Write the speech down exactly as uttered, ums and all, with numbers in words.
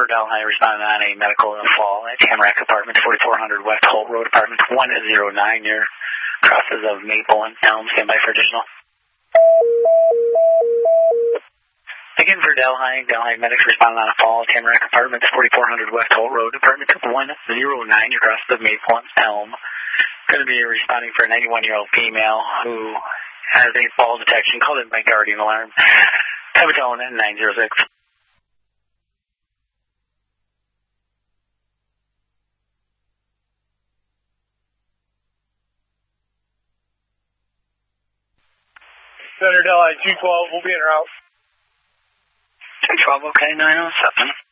for Delhi, responding on a medical in the fall at Tamarack Apartments, forty-four hundred West Holt Road, Apartment one oh nine, near crosses of Maple and Elm. Stand by for additional. Again for Delhi, Delhi Medics responding on a fall, Tamarack Apartments, forty-four hundred West Holt Road, Apartment one oh nine, near crosses of Maple and Elm. Going to be responding for a ninety-one-year-old female who has a fall detection, called in by Guardian Alarm. Have a tone at nine zero six. Center Delhi two twelve, we'll be en route. two twelve, okay, nine oh seven.